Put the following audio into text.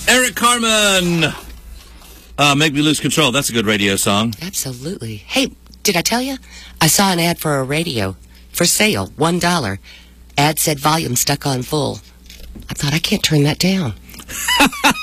Eric Carmen. Make Me Lose Control. That's a good radio song. Absolutely. Hey, did I tell you? I saw an ad for a radio. For sale, $1. Ad said volume stuck on full. I thought, I can't turn that down.